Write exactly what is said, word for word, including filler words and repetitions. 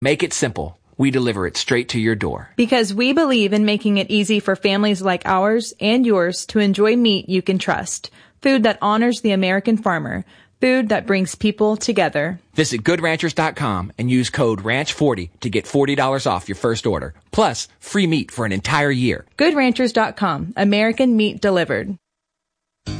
Make it simple. We deliver it straight to your door. Because we believe in making it easy for families like ours and yours to enjoy meat you can trust. Food that honors the American farmer. Food that brings people together. Visit good ranchers dot com and use code ranch forty to get forty dollars off your first order. Plus, free meat for an entire year. good ranchers dot com. American meat delivered.